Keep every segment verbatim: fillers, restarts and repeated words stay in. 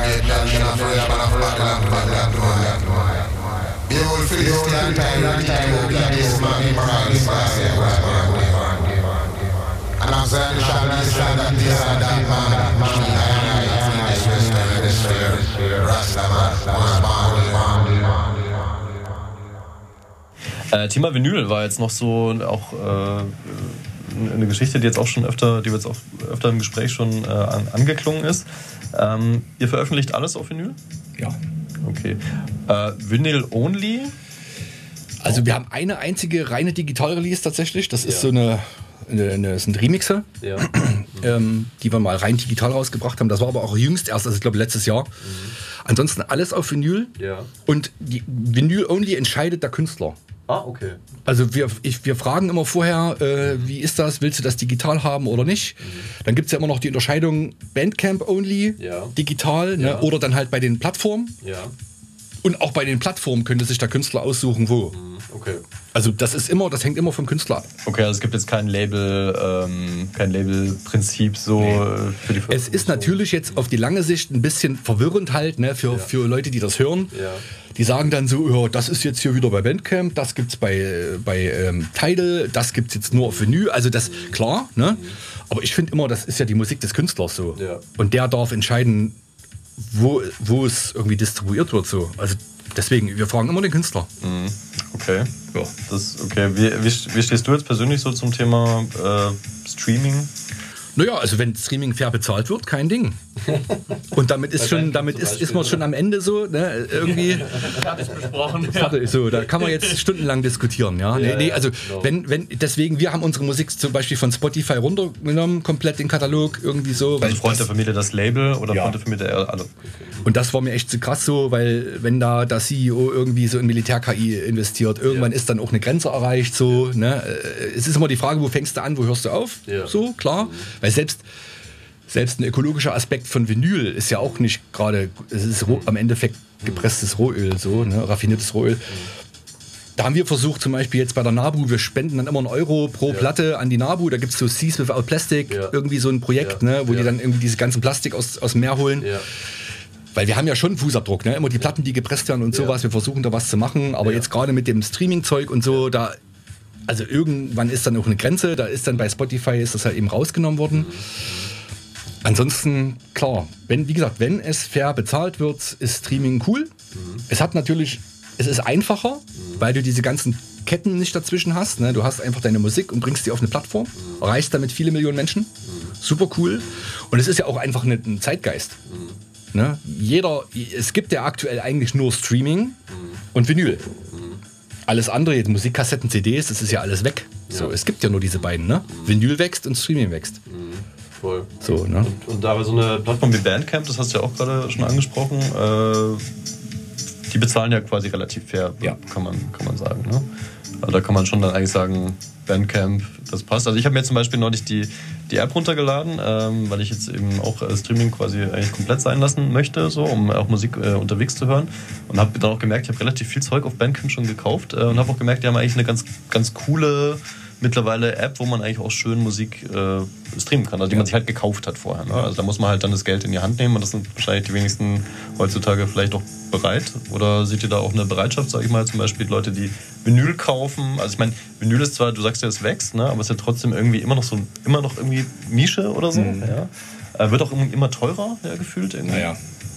Äh, Thema Vinyl war jetzt noch so auch äh, eine Geschichte, die jetzt auch schon öfter, die jetzt auch öfter im Gespräch schon äh, an, angeklungen ist. Ähm, ihr veröffentlicht alles auf Vinyl? Ja. Okay. Äh, Vinyl only? Also wir haben eine einzige reine Digital-Release tatsächlich. Das ist ja. so eine, eine, eine das sind Remixer, ja. ähm, die wir mal rein digital rausgebracht haben. Das war aber auch jüngst erst, also ich glaube letztes Jahr. Mhm. Ansonsten alles auf Vinyl. Ja. Und die Vinyl only entscheidet der Künstler. Ah, okay. Also wir, ich, wir fragen immer vorher, äh, wie ist das, willst du das digital haben oder nicht? Mhm. Dann gibt es ja immer noch die Unterscheidung Bandcamp only, ja. digital, ne? Ja. Oder dann halt bei den Plattformen. Ja. Und auch bei den Plattformen könnte sich der Künstler aussuchen, wo. Okay. Also das ist immer, das hängt immer vom Künstler ab. Okay, also es gibt jetzt kein Label, ähm, kein Labelprinzip so nee. für die Veröffentlichung. Es ist natürlich jetzt auf die lange Sicht ein bisschen verwirrend halt, ne, für, ja. für Leute, die das hören. Ja. Die sagen dann so, ja, das ist jetzt hier wieder bei Bandcamp, das gibt's bei, bei ähm, Tidal, das gibt's jetzt nur auf Vinyl. Also das, mhm. klar, ne? Mhm. Aber ich finde immer, das ist ja die Musik des Künstlers so. Ja. Und der darf entscheiden, wo, wo es irgendwie distribuiert wird so. Also deswegen, wir fragen immer den Künstler. Mhm. Okay. Ja. Das, okay. Wie, wie, wie stehst du jetzt persönlich so zum Thema äh, Streaming? Naja, also wenn Streaming fair bezahlt wird, kein Ding. Und damit ist schon, damit ist, ist man schon am Ende so, ne, irgendwie. Fertig besprochen. Fertig, so, da kann man jetzt stundenlang diskutieren, ja. Nee, nee, also wenn, wenn, deswegen, wir haben unsere Musik zum Beispiel von Spotify runtergenommen, komplett den Katalog, irgendwie so. Also Freund der Familie das Label oder ja. Freund der Familie der alle. Und das war mir echt so krass so, weil wenn da der C E O irgendwie so in Militär-K I investiert, irgendwann ja. ist dann auch eine Grenze erreicht, so, ne. Es ist immer die Frage, wo fängst du an, wo hörst du auf? Ja. So, klar. Mhm. Weil selbst Selbst ein ökologischer Aspekt von Vinyl ist ja auch nicht gerade, es ist roh, am Endeffekt gepresstes Rohöl, so, ne, raffiniertes Rohöl. Da haben wir versucht, zum Beispiel jetzt bei der NABU, wir spenden dann immer einen Euro pro ja. Platte an die NABU, da gibt es so Seas Without Plastic, ja. irgendwie so ein Projekt, ja. ne, wo ja. die dann irgendwie diese ganzen Plastik aus, aus dem Meer holen. Ja. Weil wir haben ja schon einen Fußabdruck, ne, immer die Platten, die gepresst werden und ja. sowas, wir versuchen da was zu machen, aber ja. jetzt gerade mit dem Streaming-Zeug und so, da, also irgendwann ist dann auch eine Grenze, da ist dann bei Spotify, ist das halt eben rausgenommen worden. Mhm. Ansonsten, klar, wenn, wie gesagt, wenn es fair bezahlt wird, ist Streaming cool. Mhm. Es hat natürlich, es ist einfacher, mhm. weil du diese ganzen Ketten nicht dazwischen hast. Ne? Du hast einfach deine Musik und bringst die auf eine Plattform, mhm. erreichst damit viele Millionen Menschen. Mhm. Super cool. Und es ist ja auch einfach eine, ein Zeitgeist. Mhm. Ne? Jeder, es gibt ja aktuell eigentlich nur Streaming mhm. und Vinyl. Mhm. Alles andere, jetzt Musikkassetten, C Ds, das ist ja alles weg. Ja. So, es gibt ja nur diese beiden. Ne? Mhm. Vinyl wächst und Streaming wächst. Mhm. Voll. So, ne? und, und da aber so eine Plattform wie Bandcamp, das hast du ja auch gerade schon angesprochen, äh, die bezahlen ja quasi relativ fair, ja. kann, man, kann man sagen. Ne? Also da kann man schon dann eigentlich sagen, Bandcamp, das passt. Also ich habe mir zum Beispiel neulich die, die App runtergeladen, ähm, weil ich jetzt eben auch äh, Streaming quasi eigentlich komplett sein lassen möchte, so, um auch Musik äh, unterwegs zu hören. Und habe dann auch gemerkt, ich habe relativ viel Zeug auf Bandcamp schon gekauft äh, und habe auch gemerkt, die haben eigentlich eine ganz, ganz coole mittlerweile App, wo man eigentlich auch schön Musik äh, streamen kann, also die man sich halt gekauft hat vorher. Ne? Also da muss man halt dann das Geld in die Hand nehmen und das sind wahrscheinlich die wenigsten heutzutage vielleicht auch bereit. Oder seht ihr da auch eine Bereitschaft, sage ich mal, zum Beispiel Leute, die Vinyl kaufen? Also ich meine, Vinyl ist zwar, du sagst ja, es wächst, ne? Aber es ist ja trotzdem irgendwie immer noch so, immer noch irgendwie Nische oder so. Mhm. Ja? Äh, wird auch immer teurer, ja, gefühlt irgendwie. Naja.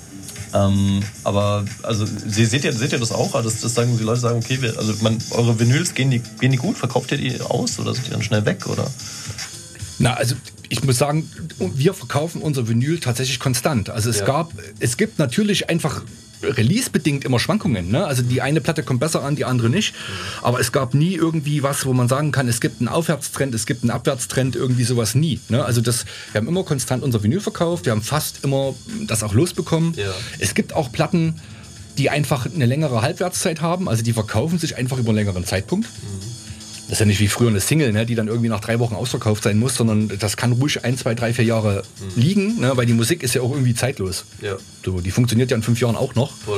Ähm, aber also seht ihr, seht ihr das auch? Also das, das sagen die Leute sagen, okay, wir, also man, eure Vinyls gehen die, gehen die gut? Verkauft ihr die aus oder sind die dann schnell weg? Oder? Na, also ich muss sagen, wir verkaufen unser Vinyl tatsächlich konstant. Also es ja. gab, es gibt natürlich einfach release-bedingt immer Schwankungen. Ne? Also die eine Platte kommt besser an, die andere nicht. Aber es gab nie irgendwie was, wo man sagen kann, es gibt einen Aufwärtstrend, es gibt einen Abwärtstrend, irgendwie sowas nie. Ne? Also das, wir haben immer konstant unser Vinyl verkauft, wir haben fast immer das auch losbekommen. Ja. Es gibt auch Platten, die einfach eine längere Halbwertszeit haben, also die verkaufen sich einfach über einen längeren Zeitpunkt. Mhm. Das ist ja nicht wie früher eine Single, ne, die dann irgendwie nach drei Wochen ausverkauft sein muss, sondern das kann ruhig ein, zwei, drei, vier Jahre mhm. liegen, ne, weil die Musik ist ja auch irgendwie zeitlos. Ja. So, die funktioniert ja in fünf Jahren auch noch. Voll.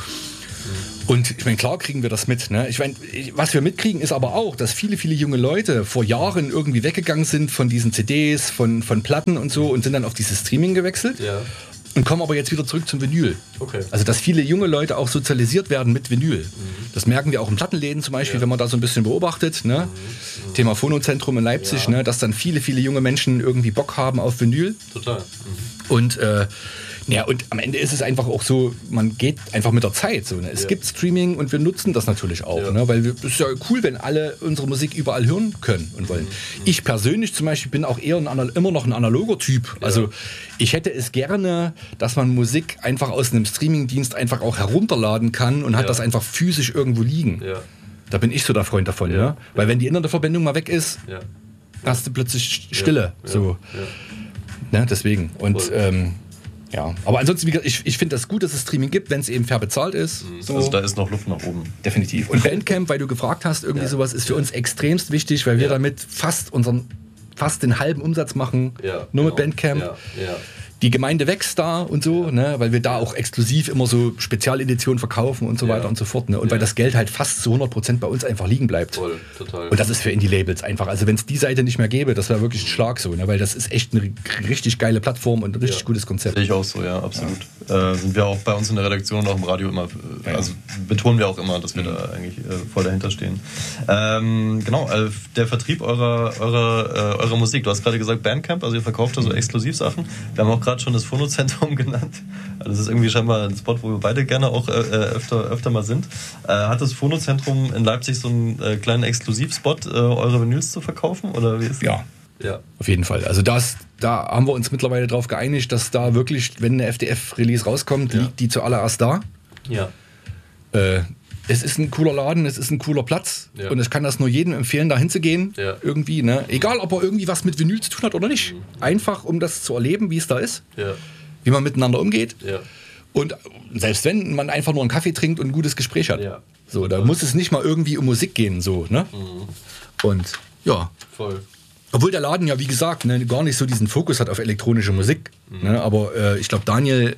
Mhm. Und ich meine, klar kriegen wir das mit. Ne? Ich meine, was wir mitkriegen, ist aber auch, dass viele, viele junge Leute vor Jahren irgendwie weggegangen sind von diesen C Ds, von, von Platten und so und sind dann auf dieses Streaming gewechselt. Ja. und kommen aber jetzt wieder zurück zum Vinyl. Okay. Also dass viele junge Leute auch sozialisiert werden mit Vinyl. Mhm. Das merken wir auch in Plattenläden zum Beispiel, ja. wenn man da so ein bisschen beobachtet. Ne? Mhm. Thema Phonozentrum in Leipzig, ja. ne? dass dann viele, viele junge Menschen irgendwie Bock haben auf Vinyl. Total. Mhm. Und äh, ja, und am Ende ist es einfach auch so, man geht einfach mit der Zeit. So, ne? Es ja. gibt Streaming und wir nutzen das natürlich auch. Ja. Ne? Weil es ist ja cool, wenn alle unsere Musik überall hören können und wollen. Mhm. Ich persönlich zum Beispiel bin auch eher ein, immer noch ein analoger Typ. Ja. Also ich hätte es gerne, dass man Musik einfach aus einem Streamingdienst einfach auch herunterladen kann und hat ja. das einfach physisch irgendwo liegen. Ja. Da bin ich so der Freund davon. Ja. Ne? Weil wenn die Internetverbindung mal weg ist, ja. hast du plötzlich Stille. Ja. So. Ja. Ne? Deswegen. Und ähm, ja, aber ansonsten, wie gesagt, ich, ich finde das gut, dass es Streaming gibt, wenn es eben fair bezahlt ist. So. Also da ist noch Luft nach oben. Definitiv. Und Bandcamp, weil du gefragt hast, irgendwie ja. sowas ist für uns extremst wichtig, weil wir ja. damit fast unseren, fast den halben Umsatz machen, ja, nur genau. mit Bandcamp. Ja. Ja. Die Gemeinde wächst da und so, ja. ne, weil wir da auch exklusiv immer so Spezialeditionen verkaufen und so ja. weiter und so fort. Ne, und ja. weil das Geld halt fast zu hundert Prozent bei uns einfach liegen bleibt. Voll, total. Und das ist für Indie-Labels einfach. Also wenn es die Seite nicht mehr gäbe, das wäre wirklich ein Schlag so, ne, weil das ist echt eine richtig geile Plattform und ein richtig ja. gutes Konzept. Sehe ich auch so, ja, absolut. Ja. Äh, sind wir auch bei uns in der Redaktion und auch im Radio immer, äh, also betonen wir auch immer, dass wir mhm. da eigentlich äh, voll dahinter stehen. Ähm, genau, äh, der Vertrieb eurer, eurer, äh, eurer Musik. Du hast gerade gesagt Bandcamp, also ihr verkauft da so Exklusivsachen. Wir haben auch gerade schon das Phonozentrum genannt. Das ist irgendwie scheinbar ein Spot, wo wir beide gerne auch äh, öfter, öfter mal sind. Äh, hat das Phonozentrum in Leipzig so einen äh, kleinen Exklusivspot, äh, eure Vinyls zu verkaufen? Oder wie ist das? Ja. Ja, auf jeden Fall. Also das, da haben wir uns mittlerweile darauf geeinigt, dass da wirklich, wenn eine F D F-Release rauskommt, ja. liegt die zuallererst da. Ja. Äh, es ist ein cooler Laden, es ist ein cooler Platz ja. und ich kann das nur jedem empfehlen, da hinzugehen. Ja. Irgendwie, ne? Egal, ob er irgendwie was mit Vinyl zu tun hat oder nicht. Mhm. Einfach, um das zu erleben, wie es da ist, ja. wie man miteinander umgeht. Ja. Und selbst wenn man einfach nur einen Kaffee trinkt und ein gutes Gespräch hat. Ja. So, da muss es nicht mal irgendwie um Musik gehen. So, ne? Mhm. Und ja. Voll. Obwohl der Laden ja, wie gesagt, ne, gar nicht so diesen Fokus hat auf elektronische Musik. Mhm. Ne, aber äh, ich glaube, Daniel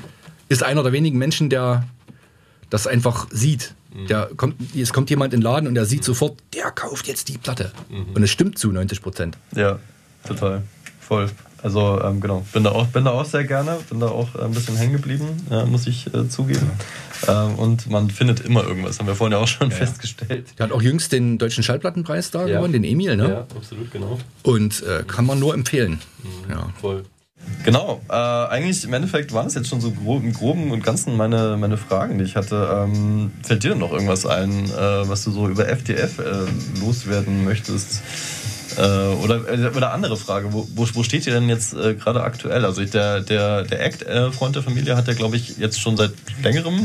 ist einer der wenigen Menschen, der das einfach sieht. Mhm. Der kommt, es kommt jemand in den Laden und der sieht mhm. sofort, der kauft jetzt die Platte. Mhm. Und es stimmt zu neunzig Prozent. Ja, total. Voll. Also ähm, genau, bin da, auch, bin da auch sehr gerne, bin da auch ein bisschen hängen geblieben, ja, muss ich äh, zugeben. Ja. Ähm, und man findet immer irgendwas, haben wir vorhin ja auch schon ja, festgestellt. Der hat auch jüngst den Deutschen Schallplattenpreis da ja. gewonnen, den Emil, ne? Ja, absolut, genau. Und äh, kann man nur empfehlen. Mhm, ja. Voll. Genau, äh, eigentlich im Endeffekt waren es jetzt schon so grob, im Groben und Ganzen meine, meine Fragen, die ich hatte. Ähm, fällt dir denn noch irgendwas ein, äh, was du so über F D F äh, loswerden möchtest? Äh, oder, oder andere Frage, wo, wo, wo steht ihr denn jetzt äh, gerade aktuell? Also der, der, der Act, äh, Freund der Familie, hat ja, glaube ich, jetzt schon seit längerem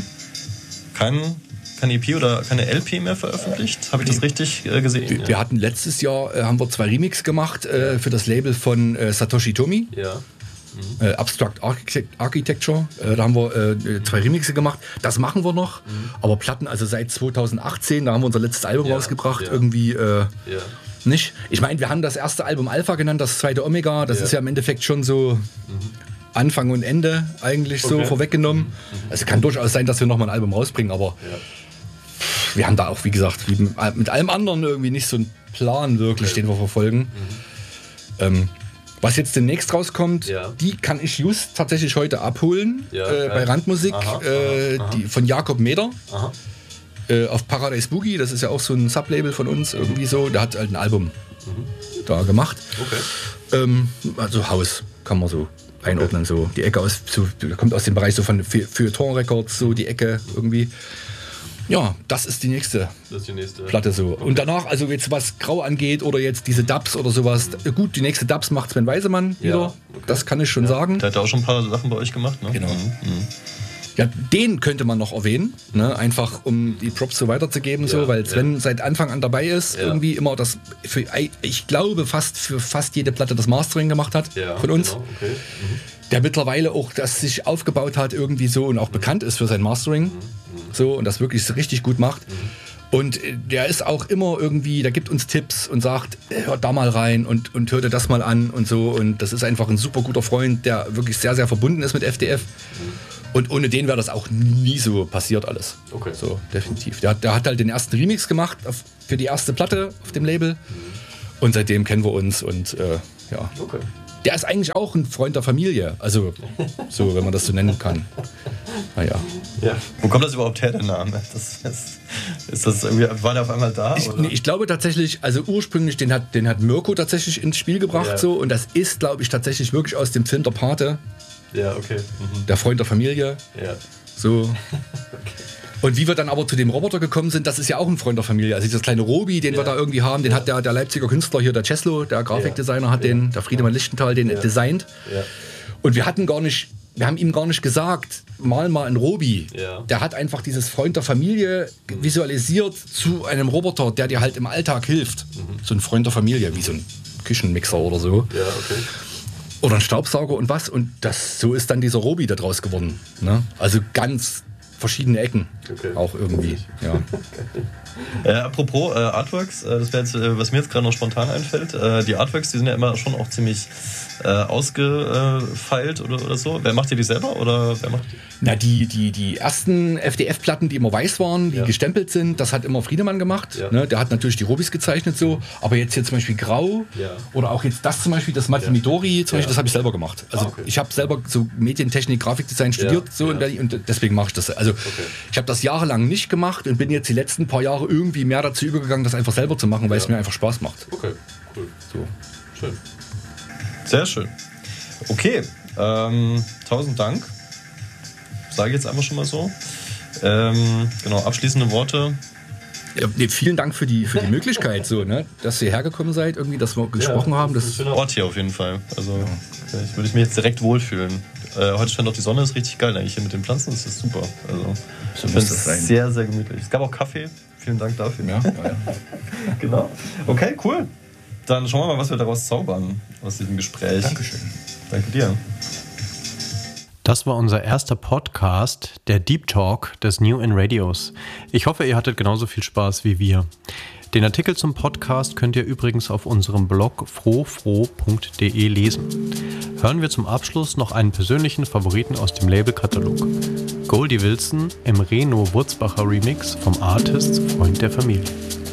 keinen keine E P oder keine L P mehr veröffentlicht. Habe ich das richtig äh, gesehen? Wir, wir hatten letztes Jahr, äh, haben wir zwei Remix gemacht äh, für das Label von äh, Satoshi Tomi. Ja. Mhm. Äh, Abstract Architect- Architecture, äh, da haben wir äh, zwei Remixe gemacht. Das machen wir noch, mhm. aber Platten, also seit zwanzig achtzehn, da haben wir unser letztes Album ja, rausgebracht, ja. irgendwie äh, ja. nicht. Ich meine, wir haben das erste Album Alpha genannt, das zweite Omega, das ja. ist ja im Endeffekt schon so mhm. Anfang und Ende eigentlich okay. so vorweggenommen. Mhm. Es kann durchaus sein, dass wir nochmal ein Album rausbringen, aber ja. wir haben da auch, wie gesagt, wie mit allem anderen irgendwie nicht so einen Plan wirklich, okay. den wir verfolgen. Mhm. Ähm, Was jetzt demnächst rauskommt, ja. die kann ich just tatsächlich heute abholen ja, äh, bei Randmusik aha, äh, aha, die, von Jakob Meder äh, auf Paradise Boogie. Das ist ja auch so ein Sublabel von uns irgendwie so. Der hat halt ein Album mhm. da gemacht. Okay. Ähm, also Haus kann man so einordnen. Okay. So. Die Ecke aus, so, kommt aus dem Bereich so von Feuilleton Records, so die Ecke irgendwie. Ja, das ist die nächste, das ist die nächste. Platte so. Okay. Und danach, also jetzt was Grau angeht oder jetzt diese Dubs oder sowas, gut, die nächste Dubs macht Sven Weisemann wieder, ja, okay. das kann ich schon ja. sagen. Der hat ja auch schon ein paar Sachen bei euch gemacht, ne? Genau. Mhm. Ja, den könnte man noch erwähnen, ne? Einfach um die Props so weiterzugeben, ja, so, weil Sven ja. seit Anfang an dabei ist, ja. irgendwie immer das, für, ich glaube, fast für fast jede Platte das Mastering gemacht hat ja, von uns. Genau. Okay. Mhm. Der mittlerweile auch das sich aufgebaut hat irgendwie so und auch mhm. bekannt ist für sein Mastering. Mhm. So, und das wirklich richtig gut macht. Mhm. Und der ist auch immer irgendwie, der gibt uns Tipps und sagt, hört da mal rein und, und hört dir das mal an und so. Und das ist einfach ein super guter Freund, der wirklich sehr, sehr verbunden ist mit F D F. Mhm. Und ohne den wäre das auch nie so passiert alles. Okay. So, definitiv. Der, der hat halt den ersten Remix gemacht auf, für die erste Platte auf dem Label. Mhm. Und seitdem kennen wir uns und äh, ja. Okay. Der ist eigentlich auch ein Freund der Familie. Also, so, wenn man das so nennen kann. Naja. Ja. Wo kommt das überhaupt her, der Name? Das ist, ist das irgendwie, war der auf einmal da? Ich, nee, ich glaube tatsächlich, also ursprünglich, den hat, den hat Mirko tatsächlich ins Spiel gebracht. Ja. So, und das ist, glaube ich, tatsächlich wirklich aus dem Film Der Pate. Ja, okay. Mhm. Der Freund der Familie. Ja. So. Okay. Und wie wir dann aber zu dem Roboter gekommen sind, das ist ja auch ein Freund der Familie. Also dieser kleine Robi, den ja. wir da irgendwie haben, den ja. hat der, der Leipziger Künstler hier, der Ceslo, der Grafikdesigner, hat ja. den, der Friedemann Lichtenthal, den ja. designt. Ja. Und wir hatten gar nicht, wir haben ihm gar nicht gesagt, mal mal einen Robi. Ja. Der hat einfach dieses Freund der Familie visualisiert zu einem Roboter, der dir halt im Alltag hilft. Mhm. So ein Freund der Familie, wie so ein Küchenmixer oder so. Ja, okay. Oder ein Staubsauger und was. Und das, so ist dann dieser Robi da draus geworden. Ne? Also ganz verschiedene Ecken, okay. Auch irgendwie. Ja. Äh, apropos äh, Artworks, äh, das wäre jetzt, äh, was mir jetzt gerade noch spontan einfällt. Äh, die Artworks, die sind ja immer schon auch ziemlich äh, ausgefeilt oder, oder so. Wer macht ihr die selber oder wer macht die? Na, die, die, die ersten F D F-Platten, die immer weiß waren, die ja. gestempelt sind, das hat immer Friedemann gemacht. Ja. Ne? Der hat natürlich die Robis gezeichnet so, aber jetzt hier zum Beispiel Grau ja. oder auch jetzt das zum Beispiel, das Matti Midori, zum Beispiel, ja. das habe ich selber gemacht. Also ah, okay. ich habe selber so Medientechnik, Grafikdesign studiert ja. so ja. in Berlin und deswegen mache ich das. Also okay. ich habe das jahrelang nicht gemacht und bin jetzt die letzten paar Jahre irgendwie mehr dazu übergegangen, das einfach selber zu machen, weil ja. es mir einfach Spaß macht. Okay, cool. So. Schön. Sehr schön. Okay, ähm, tausend Dank. Sage ich jetzt einfach schon mal so. Ähm, genau, abschließende Worte. Ja, nee, vielen Dank für die, für die Möglichkeit, so, ne, dass ihr hergekommen seid, irgendwie, dass wir gesprochen ja, haben. Das ist ein schöner Ort hier auf jeden Fall. Also ja. ich würde mich jetzt direkt wohlfühlen. Äh, heute scheint auch die Sonne, ist richtig geil eigentlich hier mit den Pflanzen, das ist super. Also, so muss das sein. Sehr, sehr gemütlich. Es gab auch Kaffee. Vielen Dank dafür. Ja, ja, ja. Genau. Okay, cool. Dann schauen wir mal, was wir daraus zaubern aus diesem Gespräch. Dankeschön. Danke dir. Das war unser erster Podcast, der Deep Talk des New in Radios. Ich hoffe, ihr hattet genauso viel Spaß wie wir. Den Artikel zum Podcast könnt ihr übrigens auf unserem Blog frohfroh punkt de lesen. Hören wir zum Abschluss noch einen persönlichen Favoriten aus dem Labelkatalog. Goldie Wilson im Reno Wurzbacher Remix vom Artist Freund der Familie.